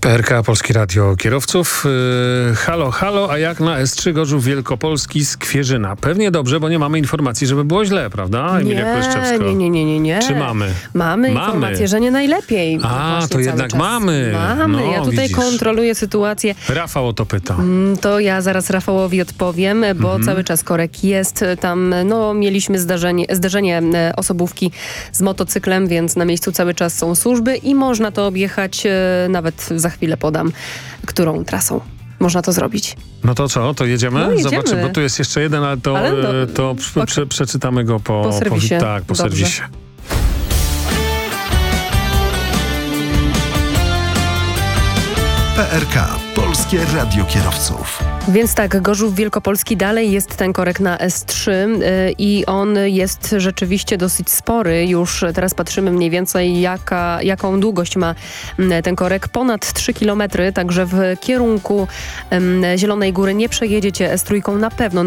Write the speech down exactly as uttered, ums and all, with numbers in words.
P R K, Polskie Radio Kierowców. Yy, halo, halo, a jak na S trzy Gorzów Wielkopolski Skwierzyna? Pewnie dobrze, bo nie mamy informacji, żeby było źle, prawda? Emilia Kleszczewska. Nie, nie, nie, nie, nie. Czy mamy? Mamy, mamy. informację, że nie najlepiej. A, to jednak czas. mamy. Mamy. No, ja tutaj widzisz. kontroluję sytuację. Rafał o to pyta. To ja zaraz Rafałowi odpowiem, bo mhm. cały czas korek jest. Tam no, mieliśmy zdarzenie, zderzenie osobówki z motocyklem, więc na miejscu cały czas są służby i można to objechać, nawet za chwilę podam, którą trasą można to zrobić. No to co, to jedziemy? No, jedziemy. Zobaczymy, bo tu jest jeszcze jeden, ale to, ale no, to prze, prze, przeczytamy go po, po serwisie. Po, tak, po Dobrze. serwisie. P R K, Polskie Radio Kierowców. Więc tak, Gorzów Wielkopolski dalej jest ten korek na S trzy yy, i on jest rzeczywiście dosyć spory. Już teraz patrzymy mniej więcej jaka, jaką długość ma yy, ten korek. Ponad trzy kilometry, także w kierunku yy, Zielonej Góry nie przejedziecie S trzy na pewno.